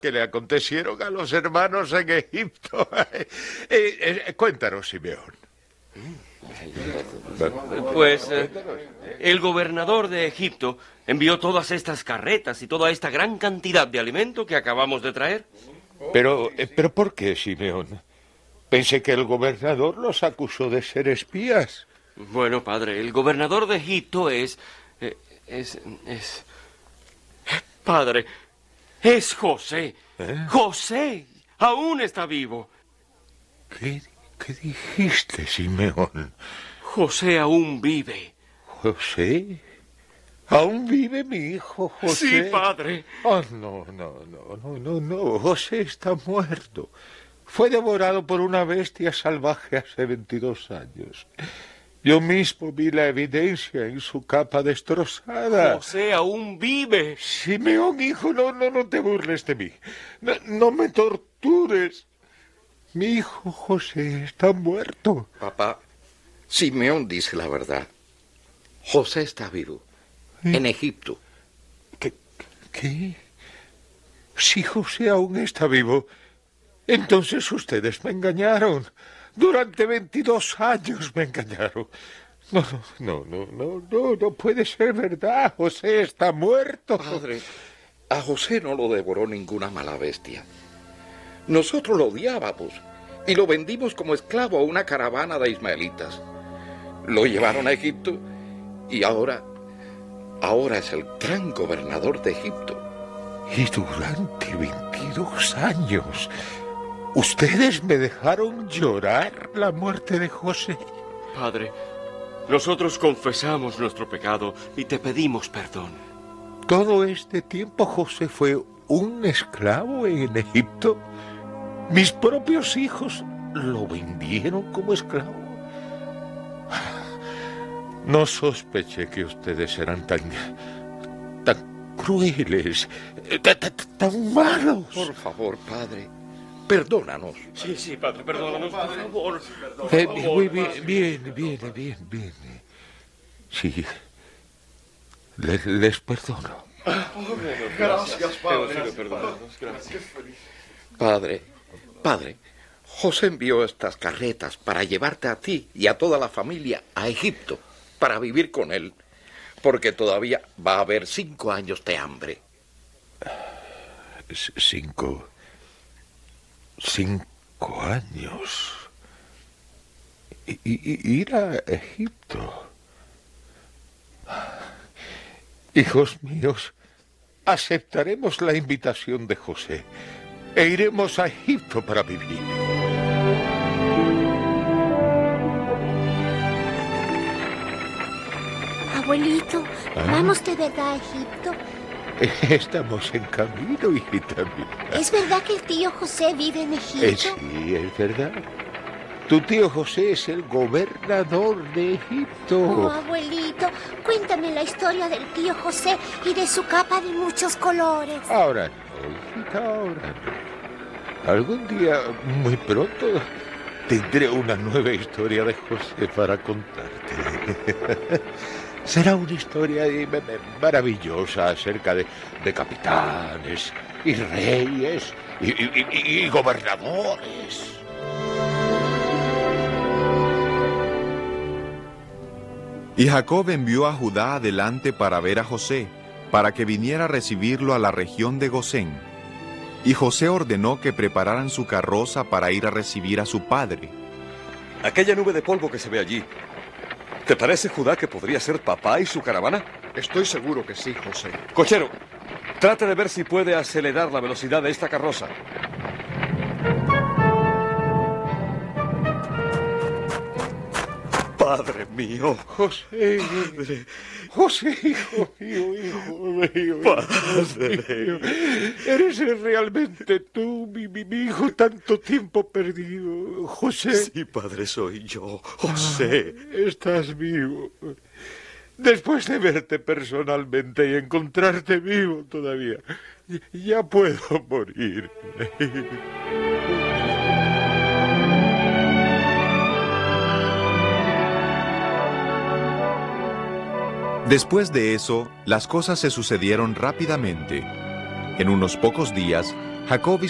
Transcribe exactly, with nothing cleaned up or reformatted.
que le acontecieron a los hermanos en Egipto. eh, eh, cuéntanos, Simeón. Pues eh, el gobernador de Egipto envió todas estas carretas y toda esta gran cantidad de alimento que acabamos de traer. Pero, eh, ¿pero por qué, Simeón? Pensé que el gobernador los acusó de ser espías. Bueno, padre, el gobernador de Egipto es... eh, es... es... Padre, es José. ¿Eh? José aún está vivo. ¿Qué, qué dijiste, Simeón? José aún vive. ¿José? ¿Aún vive mi hijo José? Sí, padre. Oh, no, no, no, no, no, no. José está muerto. Fue devorado por una bestia salvaje hace veintidós años. Yo mismo vi la evidencia en su capa destrozada. José aún vive. Simeón, hijo, no, no, no te burles de mí. No, no me tortures. Mi hijo José está muerto. Papá, Simeón dice la verdad. José está vivo. ¿Eh? En Egipto. ¿Qué? ¿Qué? Si José aún está vivo, entonces ustedes me engañaron. Durante veintidós años me engañaron. No, no, no, no, no, no puede ser verdad. José está muerto. Padre, a José no lo devoró ninguna mala bestia. Nosotros lo odiábamos y lo vendimos como esclavo a una caravana de ismaelitas. Lo llevaron a Egipto y ahora, ahora es el gran gobernador de Egipto. Y durante veintidós años, ¿ustedes me dejaron llorar la muerte de José? Padre, nosotros confesamos nuestro pecado y te pedimos perdón. ¿Todo este tiempo José fue un esclavo en Egipto? ¿Mis propios hijos lo vendieron como esclavo? No sospeché que ustedes eran tan... tan crueles, tan, tan, tan malos. Por favor, padre, perdónanos. Sí, sí, padre, perdónanos, por favor. Por Eh, favor, muy bien, padre. bien, bien, bien, bien. Sí, les, les perdono. Gracias, padre. Perdónanos, gracias. Padre, padre, José envió estas carretas para llevarte a ti y a toda la familia a Egipto, para vivir con él, porque todavía va a haber cinco años de hambre. C- Cinco... Cinco años. I- i- ir a Egipto. Hijos míos, aceptaremos la invitación de José e iremos a Egipto para vivir. Abuelito, ¿Ah? ¿vamos de verdad a Egipto? Estamos en camino, hijita mía. ¿Es verdad que el tío José vive en Eh, Egipto? sí, es verdad. Tu tío José es el gobernador de Egipto. Oh, abuelito, cuéntame la historia del tío José y de su capa de muchos colores. Ahora no, hijita, ahora no. Algún día, muy pronto, tendré una nueva historia de José para contarte. Será una historia eh, maravillosa acerca de, de capitanes y reyes y, y- y- y gobernadores. Y Jacob envió a Judá adelante para ver a José, para que viniera a recibirlo a la región de Gosén. Y José ordenó que prepararan su carroza para ir a recibir a su padre. Aquella nube de polvo que se ve allí, ¿te parece, Judá, que podría ser papá y su caravana? Estoy seguro que sí, José. Cochero, trate de ver si puede acelerar la velocidad de esta carroza. Padre mío. José, José, hijo mío, hijo mío. Padre. Eres realmente tú, mi, mi, mi hijo, tanto tiempo perdido. José. Sí, padre, soy yo, José. Ah, estás vivo. Después de verte personalmente y encontrarte vivo todavía, ya puedo morir. Después de eso, las cosas se sucedieron rápidamente. En unos pocos días, Jacob y